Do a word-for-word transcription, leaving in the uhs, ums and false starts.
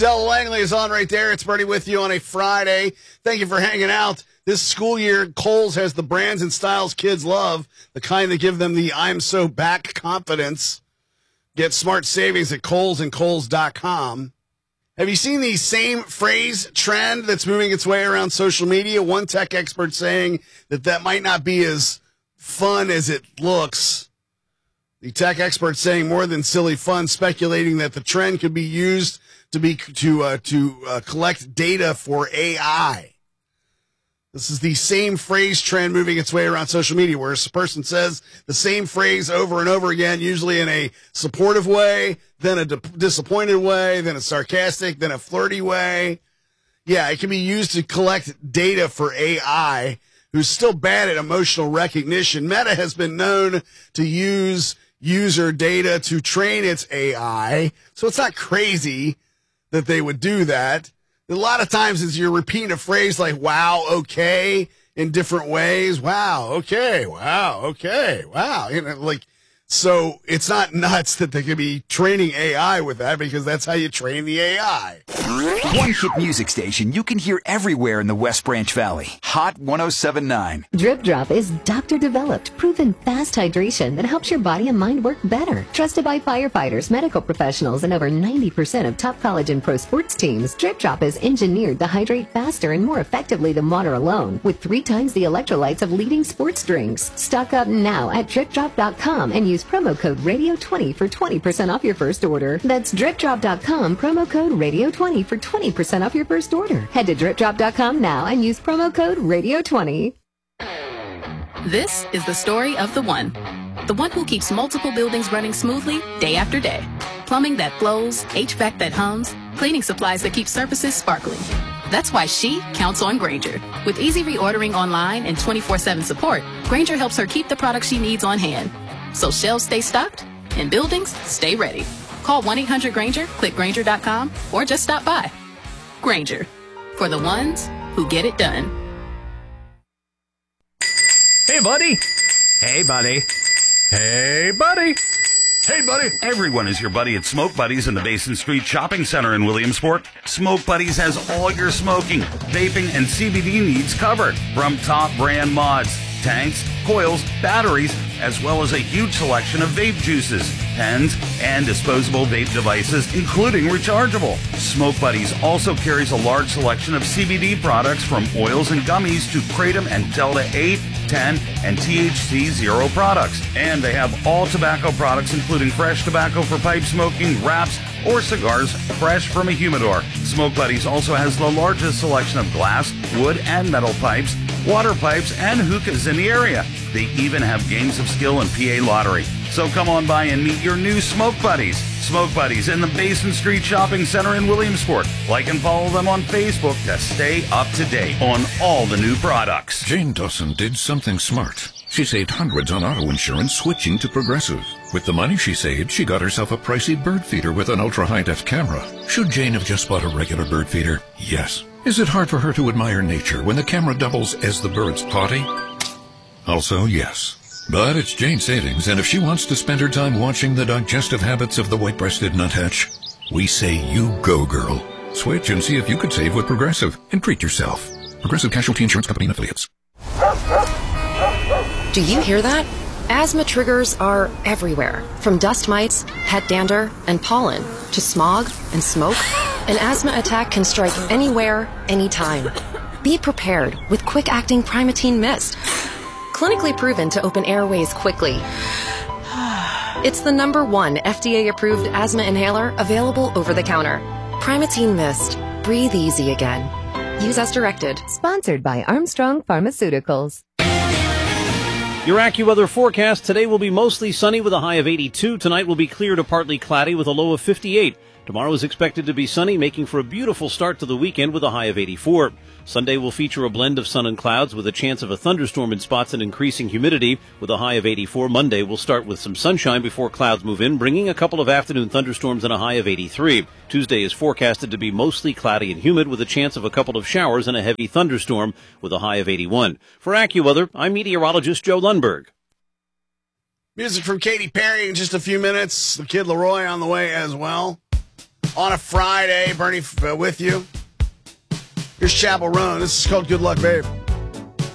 Dell Langley is on right there. It's Bertie with you on a Friday. Thank you for hanging out. This school year, Kohl's has the brands and styles kids love, the kind that give them the I'm so back confidence. Get smart savings at Kohl's and Kohl's dot com. Have you seen the same phrase trend that's moving its way around social media? One tech expert saying that that might not be as fun as it looks. The tech expert saying more than silly fun, speculating that the trend could be used to be to uh, to uh, collect data for A I. This is the same phrase trend moving its way around social media, where a person says the same phrase over and over again, usually in a supportive way, then a di- disappointed way, then a sarcastic, then a flirty way. Yeah, it can be used to collect data for A I, who's still bad at emotional recognition. Meta has been known to use user data to train its A I, so it's not crazy that they would do that. A lot of times as you're repeating a phrase like, wow, okay, in different ways. Wow, okay, wow, okay, wow. You know, like, so it's not nuts that they could be training A I with that, because that's how you train the A I. One hit music station you can hear everywhere in the West Branch Valley. Hot one oh seven point nine. Drip Drop is doctor-developed, proven fast hydration that helps your body and mind work better. Trusted by firefighters, medical professionals, and over ninety percent of top college and pro sports teams, Drip Drop is engineered to hydrate faster and more effectively than water alone, with three times the electrolytes of leading sports drinks. Stock up now at drip drop dot com and use promo code radio twenty for twenty percent off your first order. That's drip drop dot com, promo code radio twenty for twenty percent off your first order. Head to drip drop dot com now and use promo code radio twenty. This is the story of the one. The one who keeps multiple buildings running smoothly day after day. Plumbing that flows, H V A C that hums, cleaning supplies that keep surfaces sparkling. That's why she counts on Grainger. With easy reordering online and twenty-four seven support, Grainger helps her keep the products she needs on hand, so shelves stay stocked and buildings stay ready. Call one eight hundred Grainger, click Grainger dot com, or just stop by. Grainger, for the ones who get it done. Hey, buddy. Hey, buddy. Hey, buddy. Hey, buddy. Everyone is your buddy at Smoke Buddies in the Basin Street Shopping Center in Williamsport. Smoke Buddies has all your smoking, vaping, and C B D needs covered. From top brand mods, tanks, coils, batteries, as well as a huge selection of vape juices, pens, and disposable vape devices, including rechargeable. Smoke Buddies also carries a large selection of C B D products, from oils and gummies to Kratom and Delta eight, ten, and T H C zero products. And they have all tobacco products, including fresh tobacco for pipe smoking, wraps, or cigars fresh from a humidor. Smoke Buddies also has the largest selection of glass, wood, and metal pipes, water pipes, and hookahs in the area. They even have games of skill and P A lottery. So come on by and meet your new Smoke Buddies. Smoke Buddies in the Basin Street Shopping Center in Williamsport. Like and follow them on Facebook to stay up to date on all the new products. Jane Dawson did something smart. She saved hundreds on auto insurance switching to Progressive. With the money she saved, she got herself a pricey bird feeder with an ultra-high-def camera. Should Jane have just bought a regular bird feeder? Yes. Is it hard for her to admire nature when the camera doubles as the bird's potty? Also, yes. But it's Jane's savings, and if she wants to spend her time watching the digestive habits of the white-breasted nuthatch, we say you go, girl. Switch and see if you could save with Progressive and treat yourself. Progressive Casualty Insurance Company and Affiliates. Do you hear that? Asthma triggers are everywhere, from dust mites, pet dander, and pollen, to smog and smoke. An asthma attack can strike anywhere, anytime. Be prepared with quick-acting Primatene Mist. Clinically proven to open airways quickly. It's the number one F D A-approved asthma inhaler available over the counter. Primatene Mist. Breathe easy again. Use as directed. Sponsored by Armstrong Pharmaceuticals. Your AccuWeather forecast today will be mostly sunny with a high of eighty-two. Tonight will be clear to partly cloudy with a low of fifty-eight. Tomorrow is expected to be sunny, making for a beautiful start to the weekend with a high of eighty-four. Sunday will feature a blend of sun and clouds with a chance of a thunderstorm in spots and increasing humidity with a high of eighty-four. Monday will start with some sunshine before clouds move in, bringing a couple of afternoon thunderstorms and a high of eighty-three. Tuesday is forecasted to be mostly cloudy and humid with a chance of a couple of showers and a heavy thunderstorm with a high of eighty-one. For AccuWeather, I'm meteorologist Joe Lundberg. Music from Katy Perry in just a few minutes. The Kid Laroi on the way as well. on a Friday. Bernie uh, with you. Here's Chapel Roan. This is called Good Luck, Babe.